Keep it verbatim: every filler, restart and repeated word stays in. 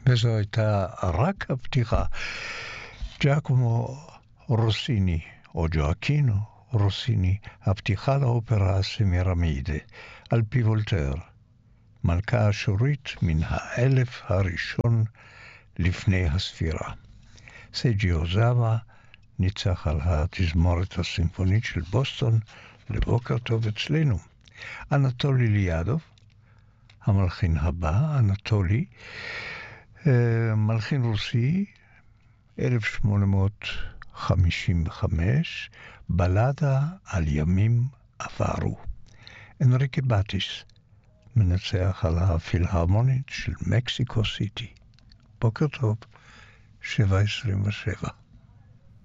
וזו הייתה רק הפתיחה. ג'אקומו רוסיני, או ג'ואקינו רוסיני, הפתיחה לאופרה סמירמידה, על פי וולטר, מלכה אשורית מן האלף הראשון לפני הספירה. סייג'י אוזאווה ניצח על התזמורת הסימפונית של בוסטון לבוקר טוב אצלנו. אנטולי ליאדוב, המלחין הבא, אנטולי, מלחין רוסי, אלף שמונה מאות חמישים וחמש, בלדה על ימים עברו. אנריקה בטיס, מנצח על הפילהרמונית של מקסיקו סיטי. בוקר טוב, שבע עשרים ושבע.